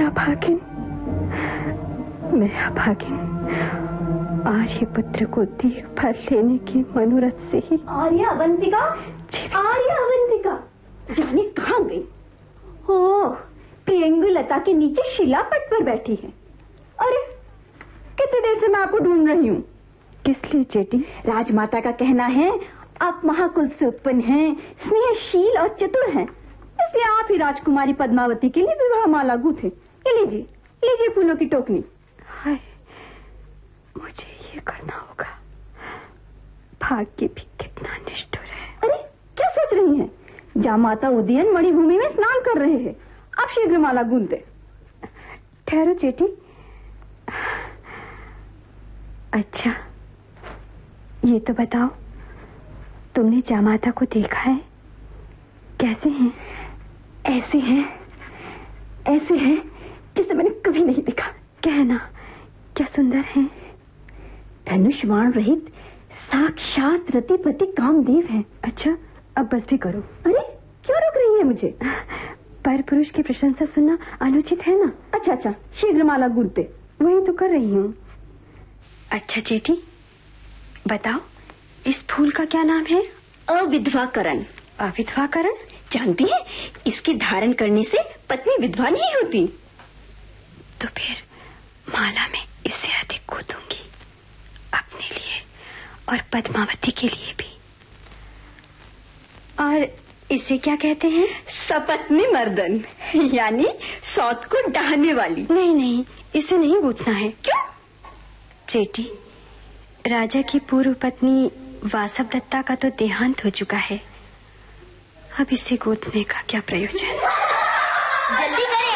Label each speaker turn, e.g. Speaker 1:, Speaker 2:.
Speaker 1: अभागिन, मैं अभागिन आर्यपुत्र को देखभाल लेने के मनोरथ से ही।
Speaker 2: आर्य अवंतिका, आर्य अवंतिका जाने कहाँ गई? हो, प्रियंगुलता के नीचे शिलापट पर बैठी है। अरे कितनी देर से मैं आपको ढूंढ रही हूँ।
Speaker 1: किस लिए चेटी?
Speaker 2: राजमाता का कहना है आप महाकुल से उत्पन्न हैं, स्नेहशील और चतुर हैं, इसलिए आप ही राजकुमारी पद्मावती के लिए विवाह माला गूंथे। ये लीजिए, लीजिए फूलों की टोकनी।
Speaker 1: हाय, मुझे ये करना होगा। भाग्य भी कितना निष्ठुर है।
Speaker 2: अरे क्या सोच रही हैं? जामाता उदयन मणिभूमि में स्नान कर रहे हैं, आप शीघ्र माला गूंथे।
Speaker 1: ठहरो चेटी। अच्छा, ये तो बताओ, तुमने जामाता को देखा है? कैसे हैं?
Speaker 2: ऐसे हैं जिसे मैंने कभी नहीं देखा।
Speaker 1: कहना, क्या सुंदर हैं।
Speaker 2: धनुष बाण रहित साक्षात रतिपति कामदेव हैं।
Speaker 1: अच्छा, अब बस भी करो।
Speaker 2: अरे क्यों रोक रही है मुझे?
Speaker 1: पर पुरुष की प्रशंसा सुनना अनुचित है ना।
Speaker 2: अच्छा, शीघ्र माला गूंथते।
Speaker 1: वही तो कर रही हूँ। अच्छा चेटी, बताओ, इस फूल का क्या नाम है?
Speaker 2: अविधवाकरण।
Speaker 1: अविधवाकरण?
Speaker 2: जानती है, इसके धारण करने से पत्नी विधवा नहीं होती।
Speaker 1: तो फिर माला में इससे अधिक गूंथूंगी, अपने लिए और पद्मावती के लिए भी। और इसे क्या कहते हैं?
Speaker 2: सपत्नी मर्दन, यानी सौत को डाहने वाली।
Speaker 1: नहीं, इसे नहीं गूंथना है।
Speaker 2: क्यों?
Speaker 1: चेटी, राजा की पूर्व पत्नी वासवदत्ता का तो देहांत हो चुका है, अब इसे गूंथने का क्या प्रयोजन?
Speaker 2: जल्दी करें।